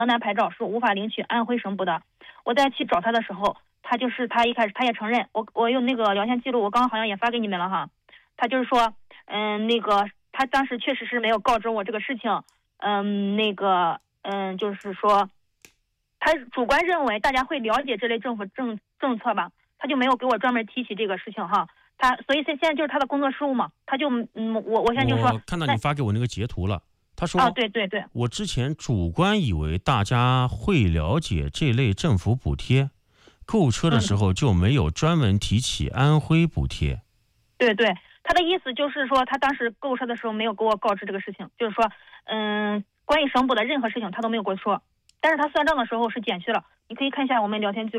河南牌照是无法领取安徽省补的。我在去找他的时候，他一开始他也承认，我有那个聊天记录，我刚刚好像也发给你们了哈。他就是说，他当时确实是没有告知我这个事情，就是说，他主观认为大家会了解这类政府政策吧，他就没有给我专门提起这个事情哈。所以现在就是他的工作失误嘛，他就我现在就说， 我看到你发给我那个截图了。他说对对对， 我之前主观以为大家会了解这类政府补贴，购车的时候就没有专门提起安徽补贴。 对对，他的意思就是说，他当时购车的时候没有给我告知这个事情，就是说，关于省补的任何事情他都没有跟我说，但是他算账的时候是减去了，你可以看一下我们聊天记录。